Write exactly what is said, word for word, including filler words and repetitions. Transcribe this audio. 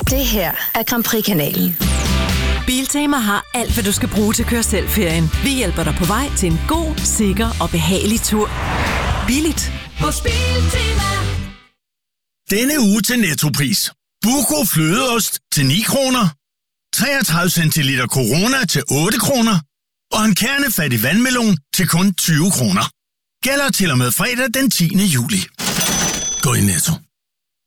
Det her er Grand Prix-kanalen. Biltema har alt, hvad du skal bruge til at køre selv-ferien. Vi hjælper dig på vej til en god, sikker og behagelig tur. Billigt hos Biltema. Denne uge til Nettopris. Buco flødeost til ni kroner. treogtredive centiliter Corona til otte kroner. Og en kernefattig vandmelon til kun tyve kroner. Gælder til og med fredag den tiende juli. Gå i Netto.